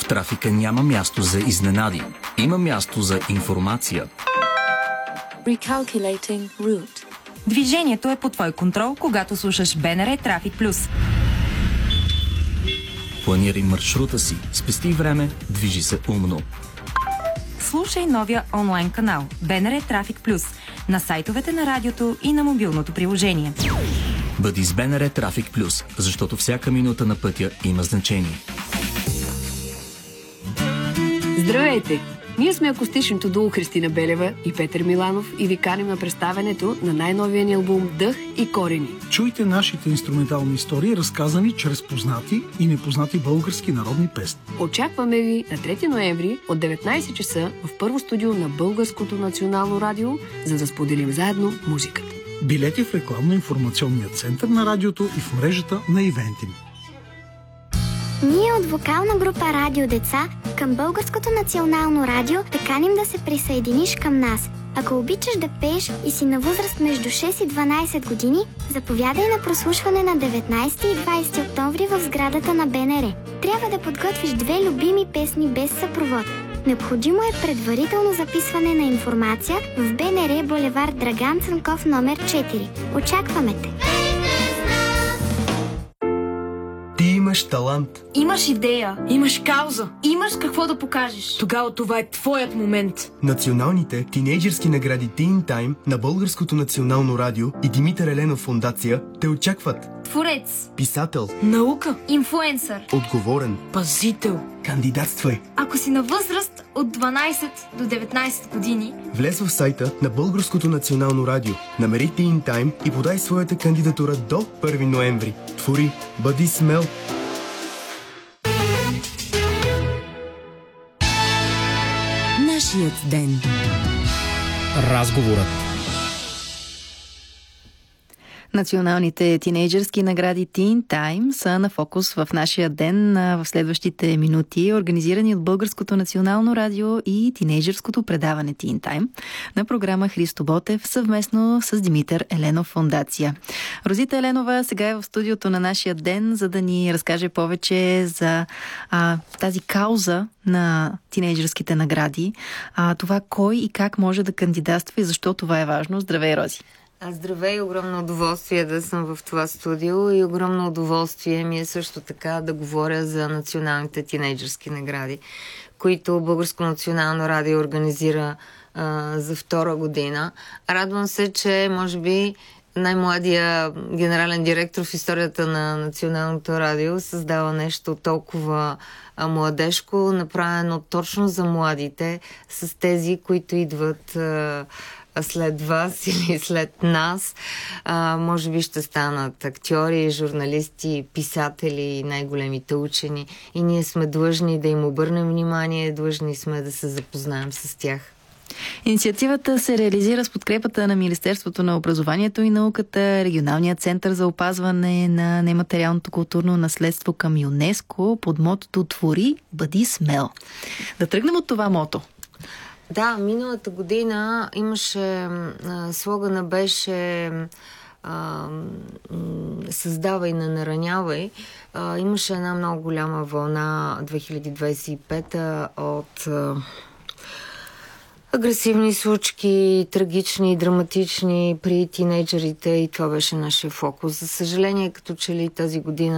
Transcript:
трафика няма място за изненади. Има място за информация. Recalculating route. Движението е под твой контрол, когато слушаш БНР Трафик Плюс. Планирай маршрута си, спести време, движи се умно. Слушай новия онлайн канал БНР Трафик Плюс на сайтовете на радиото и на мобилното приложение. Бъди с БНР Трафик Плюс, защото всяка минута на пътя има значение. Здравейте! Ние сме акустичното дуо Христина Белева и Петър Миланов и ви каним на представянето на най-новия ни албум «Дъх и корени». Чуйте нашите инструментални истории, разказани чрез познати и непознати български народни песни. Очакваме ви на 3 ноември от 19 часа в първо студио на Българското национално радио, за да споделим заедно музиката. Билети в рекламно-информационния център на радиото и в мрежата на Ивентим. Ние от вокална група Радио Деца към Българското национално радио те каним да се присъединиш към нас. Ако обичаш да пееш и си на възраст между 6 и 12 години, заповядай на прослушване на 19 и 20 октомври в сградата на БНР. Трябва да подготвиш 2 любими песни без съпровод. Необходимо е предварително записване на информация в БНР булевард Драган Цанков номер 4. Очакваме те! Ти имаш талант. Имаш идея. Имаш кауза. Имаш какво да покажеш. Тогава това е твоят момент. Националните тинейджърски награди Teen Time на Българското национално радио и Димитър Еленов фондация те очакват. Творец. Писател. Наука. Инфлуенсър. Отговорен. Пазител. Кандидатствай. Ако си на възраст от 12 до 19 години, Влез в сайта на Българското национално радио, намери Teen Time и подай своята кандидатура до 1 ноември. Твори, бъди смел. Нашият ден. Разговорът. Националните тинейджърски награди Teen Time са на фокус в нашия ден в следващите минути, организирани от Българското национално радио и тинейджърското предаване Teen Time на програма Христо Ботев съвместно с Димитър Еленов фондация. Розита Еленова сега е в студиото на нашия ден, за да ни разкаже повече за тази кауза на тинейджърските награди, това кой и как може да кандидатства и защо това е важно. Здравей, Рози! Здравей, огромно удоволствие да съм в това студио и огромно удоволствие ми е също така да говоря за националните тинейджърски награди, които Българско национално радио организира за втора година. Радвам се, че може би най-младия генерален директор в историята на Националното радио създава нещо толкова младежко, направено точно за младите, с тези, които идват след вас или след нас. Може би ще станат актьори, журналисти, писатели, най-големите учени. И ние сме длъжни да им обърнем внимание, длъжни сме да се запознаем с тях. Инициативата се реализира с подкрепата на Министерството на образованието и науката, Регионалния център за опазване на нематериалното културно наследство към ЮНЕСКО под мотото "Твори, бъди смел". Да тръгнем от това мото. Да, миналата година имаше, слогана беше "Създавай, не наранявай". Имаше една много голяма вълна 2025 от агресивни случки, трагични, драматични при тинейджерите и това беше нашия фокус. За съжаление, като че ли тази година